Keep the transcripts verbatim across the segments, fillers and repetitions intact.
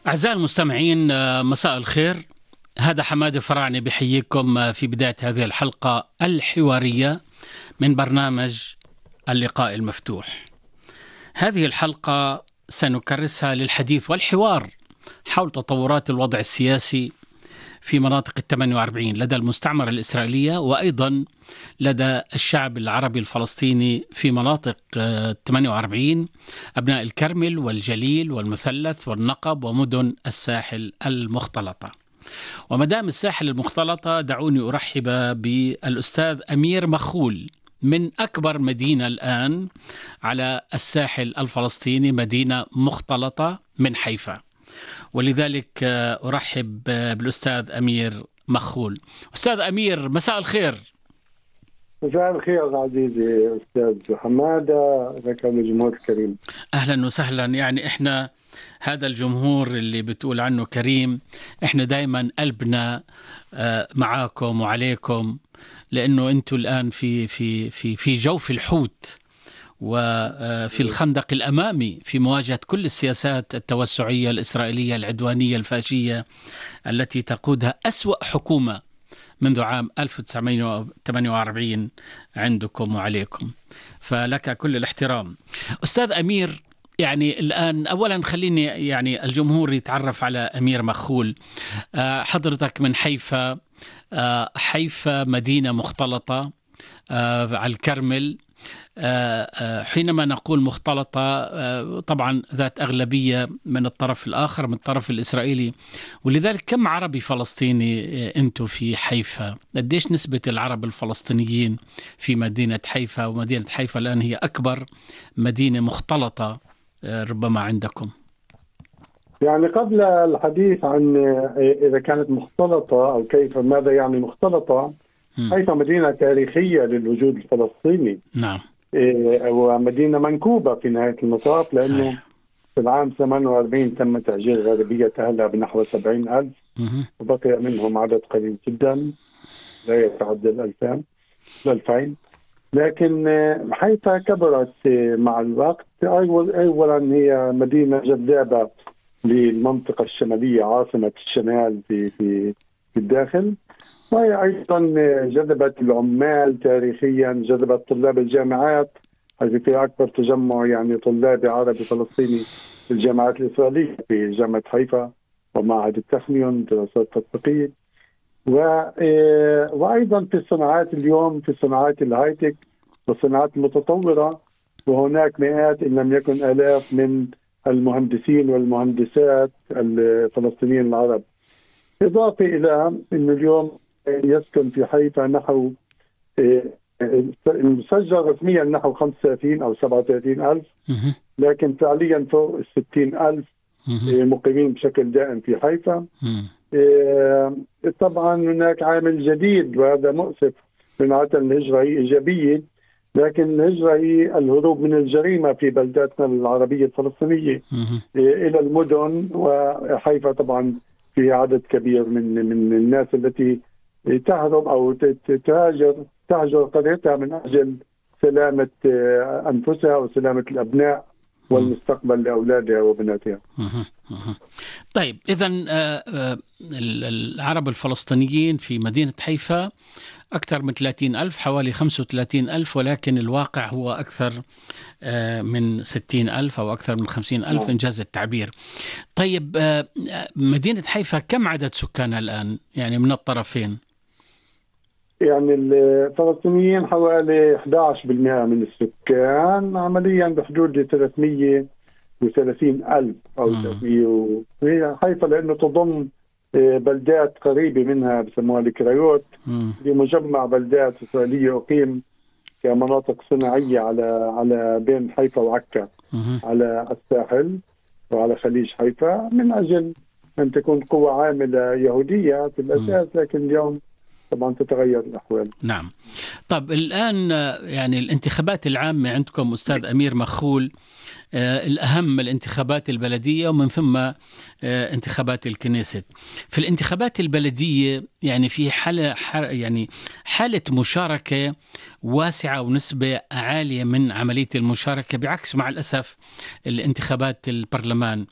أعزائي المستمعين، مساء الخير. هذا حمادة فرعني بحييكم في بداية هذه الحلقة الحوارية من برنامج اللقاء المفتوح. هذه الحلقة سنكرسها للحديث والحوار حول تطورات الوضع السياسي في مناطق الثمانية وأربعين لدى المستعمرة الإسرائيلية، وأيضا لدى الشعب العربي الفلسطيني في مناطق الثمانية وأربعين، أبناء الكرمل والجليل والمثلث والنقب ومدن الساحل المختلطة. ومدام الساحل المختلطة، دعوني أرحب بالأستاذ أمير مخول من أكبر مدينة الآن على الساحل الفلسطيني، مدينة مختلطة من حيفا، ولذلك أرحب بالأستاذ أمير مخول. أستاذ أمير، مساء الخير. مساء الخير عزيزي أستاذ حمادة، لك الجمهور الكريم. أهلا وسهلا. يعني إحنا هذا الجمهور اللي بتقول عنه كريم، إحنا دايما قلبنا معاكم وعليكم، لأنه أنتوا الآن في في في في جوف الحوت وفي الخندق الأمامي في مواجهة كل السياسات التوسعية الإسرائيلية العدوانية الفاشية التي تقودها أسوأ حكومة منذ عام ألف وتسعمائة وثمانية وأربعين عندكم وعليكم، فلك كل الاحترام. أستاذ أمير، يعني الآن أولا خليني يعني الجمهور يتعرف على أمير مخول. حضرتك من حيفا، حيفا مدينة مختلطة على الكرمل. حينما نقول مختلطة طبعا ذات أغلبية من الطرف الآخر، من الطرف الإسرائيلي، ولذلك كم عربي فلسطيني أنتم في حيفا؟ قديش نسبة العرب الفلسطينيين في مدينة حيفا؟ ومدينة حيفا الآن هي أكبر مدينة مختلطة ربما عندكم. يعني قبل الحديث عن إذا كانت مختلطة أو كيف ماذا يعني مختلطة، حيفا مدينة تاريخية للوجود الفلسطيني. نعم. ومدينة منكوبة في نهاية المطاف، لأنه صحيح. في العام ثمانية وأربعين تم تهجير غالبيتها لها بنحو سبعين ألف، وبقي منهم عدد قليل جدا لا يتعدى الألفين الألفين. لكن حيفا كبرت مع الوقت. أولا هي مدينة جذابة للمنطقة الشمالية، عاصمة الشمال في في في الداخل، وهي أيضا جذبت العمال تاريخيا، جذبت طلاب الجامعات، حيث في أكبر تجمع يعني طلابي عربي فلسطيني في الجامعات الإسرائيلية في جامعة حيفا ومعهد التخنيون دراسات تطبيقية، وأيضا في الصناعات اليوم، في صناعات الهايتك والصناعات المتطورة، وهناك مئات إن لم يكن آلاف من المهندسين والمهندسات الفلسطينيين العرب. إضافة إلى أن اليوم يسكن في حيفا نحو مسجل رسميا نحو خمسة وثلاثين أو سبعة وثلاثين ألف، لكن فعليا فوق الستين ألف مقيمين بشكل دائم في حيفا. طبعا هناك عامل جديد وهذا مؤسف، من عادة الهجرة هي إيجابية، لكن الهجرة هي الهروب من الجريمة في بلداتنا العربية الفلسطينية إلى المدن، وحيفا طبعا في عدد كبير من من الناس التي تهرب أو تهاجر تهجر قريتها من أجل سلامة أنفسها وسلامة الأبناء والمستقبل لأولادها وبناتها. طيب، إذن العرب الفلسطينيين في مدينة حيفا أكثر من ثلاثين ألف، حوالي خمسة وثلاثين ألف، ولكن الواقع هو أكثر من ستين ألف أو أكثر من خمسين ألف إنجاز التعبير. طيب، مدينة حيفا كم عدد سكانها الآن يعني من الطرفين؟ يعني الفلسطينيين حوالي أحد عشر بالمئة من السكان، عمليا بحدود ثلاثمئة وثلاثين ألف أو ثلاثمئة. هي حيفا لأنه تضم بلدات قريبة منها بسموها الكرايوت، بمجمع بلدات إسرائيلية أقيم كمناطق صناعية على على بين حيفا وعكا على الساحل وعلى خليج حيفا، من أجل أن تكون قوة عاملة يهودية في الأساس، لكن اليوم طبعا تتغير الأحوال. نعم. طب الآن يعني الانتخابات العامة عندكم أستاذ أمير مخول، آه الأهم الانتخابات البلدية ومن ثم آه انتخابات الكنيست. في الانتخابات البلدية يعني في حالة يعني حالة مشاركة واسعة ونسبة عالية من عملية المشاركة، بعكس مع الأسف الانتخابات البرلمان.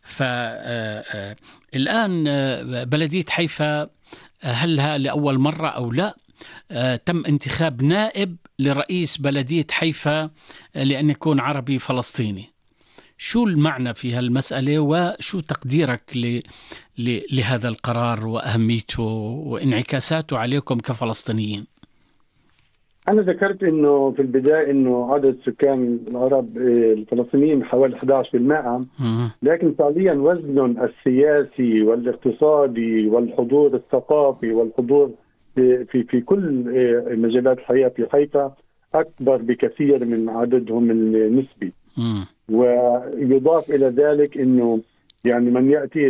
فالآن بلدية حيفا هلها لأول مرة أو لا تم انتخاب نائب لرئيس بلدية حيفا لأن يكون عربي فلسطيني. شو المعنى في هالمسألة وشو تقديرك ل... ل... لهذا القرار وأهميته وانعكاساته عليكم كفلسطينيين؟ أنا ذكرت إنه في البداية إنه عدد سكان العرب الفلسطينيين حوالي أحد عشر بالمئة، لكن فعليا وزنهم السياسي والاقتصادي والحضور الثقافي والحضور في في, في كل مجالات الحياة في حيفا أكبر بكثير من عددهم النسبي. ويضاف إلى ذلك إنه يعني من يأتي